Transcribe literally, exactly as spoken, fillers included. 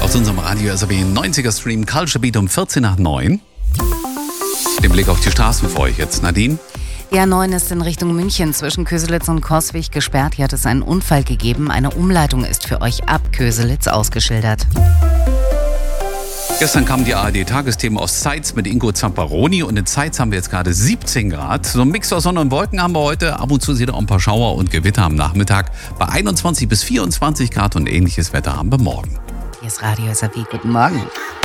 Aus unserem Radio S R B neunziger Stream Culture Beat um vierzehn nach neun. Den Blick auf die Straßen für euch jetzt, Nadine. Die A neun ist in Richtung München zwischen Köselitz und Coswig gesperrt. Hier hat es einen Unfall gegeben. Eine Umleitung ist für euch ab Köselitz ausgeschildert. Gestern kamen die A R D-Tagesthemen aus Zeitz mit Ingo Zamperoni und in Zeitz haben wir jetzt gerade siebzehn Grad. So ein Mix aus Sonne und Wolken haben wir heute. Ab und zu sieht auch ein paar Schauer und Gewitter am Nachmittag. Bei einundzwanzig bis vierundzwanzig Grad und ähnliches Wetter haben wir morgen. Hier ist Radio S R B. Guten Morgen.